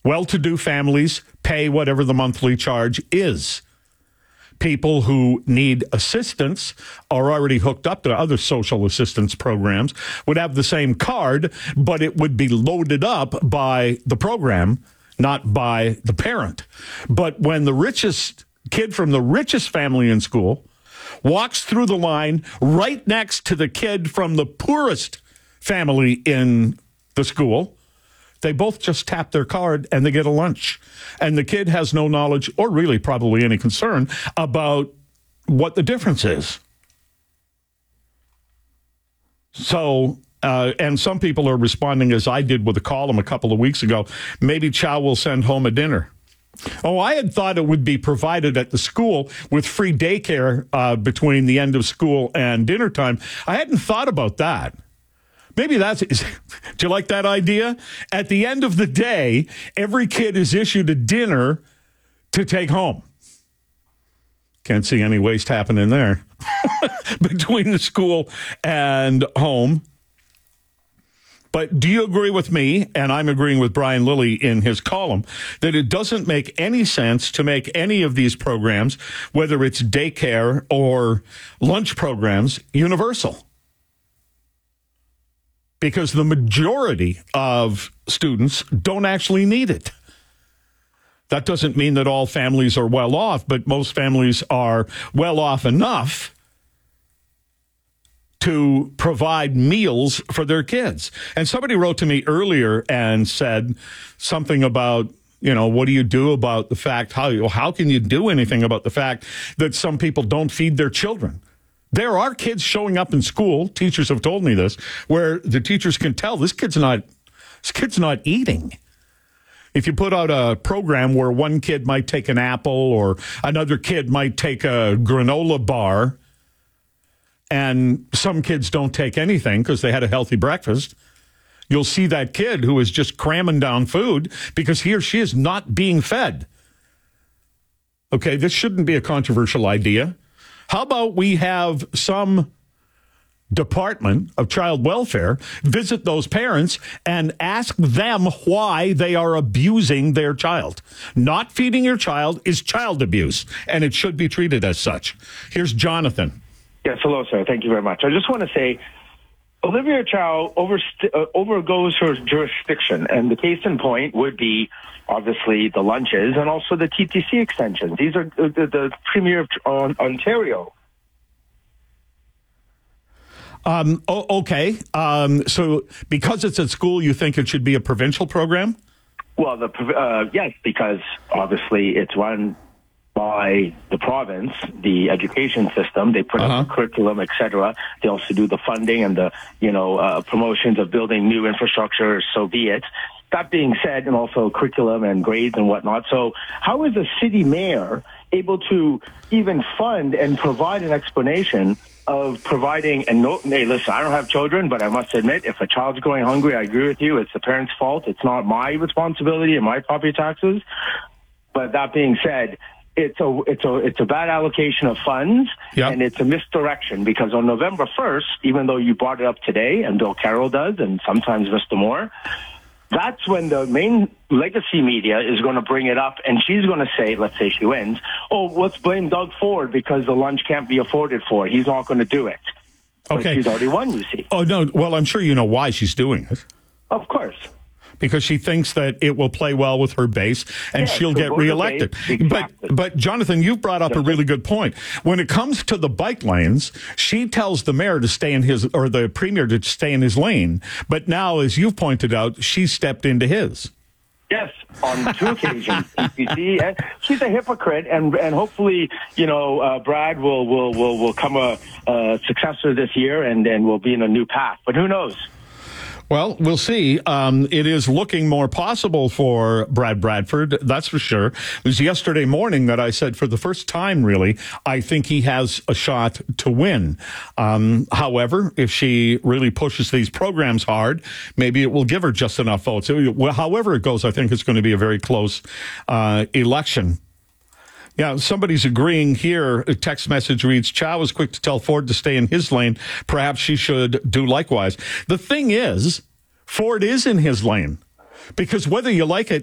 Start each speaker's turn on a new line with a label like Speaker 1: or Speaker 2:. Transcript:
Speaker 1: Well-to-do families pay whatever the monthly charge is. People who need assistance are already hooked up to other social assistance programs, would have the same card, but it would be loaded up by the program, not by the parent. But when the richest kid from the richest family in school walks through the line right next to the kid from the poorest family in the school, they both just tap their card and they get a lunch. And the kid has no knowledge or really probably any concern about what the difference is. So, and some people are responding, as I did with a column a couple of weeks ago, maybe Chow will send home a dinner. Oh, I had thought it would be provided at the school with free daycare between the end of school and dinner time. I hadn't thought about that. Maybe do you like that idea? At the end of the day, every kid is issued a dinner to take home. Can't see any waste happening there between the school and home. But do you agree with me, and I'm agreeing with Brian Lilly in his column, that it doesn't make any sense to make any of these programs, whether it's daycare or lunch programs, universal? Because the majority of students don't actually need it. That doesn't mean that all families are well off, but most families are well off enough to provide meals for their kids. And somebody wrote to me earlier and said something about, what do you do about the fact, how can you do anything about the fact that some people don't feed their children? There are kids showing up in school, teachers have told me this, where the teachers can tell this kid's not eating. If you put out a program where one kid might take an apple or another kid might take a granola bar, and some kids don't take anything because they had a healthy breakfast, you'll see that kid who is just cramming down food because he or she is not being fed. Okay, this shouldn't be a controversial idea. How about we have some Department of Child Welfare visit those parents and ask them why they are abusing their child? Not feeding your child is child abuse, and it should be treated as such. Here's Jonathan.
Speaker 2: Yes, hello, sir. Thank you very much. I just want to say, Olivia Chow overgoes her jurisdiction, and the case in point would be obviously the lunches and also the TTC extensions. These are the Premier of Ontario.
Speaker 1: Okay. So because it's at school, you think it should be a provincial program?
Speaker 2: Well, yes, because obviously it's run by the province, the education system. They put up the curriculum, etc. They also do the funding and the promotions of building new infrastructure. So be it. That being said, and also curriculum and grades and whatnot. So how is a city mayor able to even fund and provide an explanation of providing, and hey, listen, I don't have children, but I must admit, if a child's going hungry, I agree with you, it's the parent's fault. It's not my responsibility and my property taxes. But that being said, it's a bad allocation of funds, and it's a misdirection, because on November 1st, even though you brought it up today, and Bill Carroll does, and sometimes Mr. Moore, that's when the main legacy media is going to bring it up, and she's going to say, let's say she wins, let's blame Doug Ford because the lunch can't be afforded for. He's not going to do it.
Speaker 1: Okay.
Speaker 2: But she's already won, you see.
Speaker 1: Oh, no. Well, I'm sure you know why she's doing it.
Speaker 2: Of course.
Speaker 1: Because she thinks that it will play well with her base and she'll get reelected.
Speaker 2: Exactly.
Speaker 1: But Jonathan, you've brought up a really good point. When it comes to the bike lanes, she tells the mayor to stay in his, or the premier to stay in his lane. But now, as you've pointed out, she stepped into his.
Speaker 2: Yes, on 2 occasions. You see, and she's a hypocrite, and hopefully, Brad will come a successor this year, and then we'll be in a new path. But who knows?
Speaker 1: Well, we'll see. It is looking more possible for Brad Bradford, that's for sure. It was yesterday morning that I said, for the first time, really, I think he has a shot to win. However, if she really pushes these programs hard, maybe it will give her just enough votes. However it goes, I think it's going to be a very close election. Yeah, somebody's agreeing here. A text message reads, Chow was quick to tell Ford to stay in his lane. Perhaps she should do likewise. The thing is, Ford is in his lane, because whether you like it